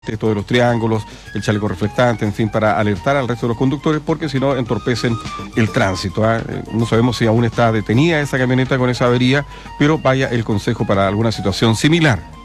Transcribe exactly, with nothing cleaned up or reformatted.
esto de los triángulos, el chaleco reflectante, en fin, para alertar al resto de los conductores, porque si no entorpecen el tránsito, ¿eh? No sabemos si aún está detenida esa camioneta con esa avería, pero vaya el consejo para alguna situación similar.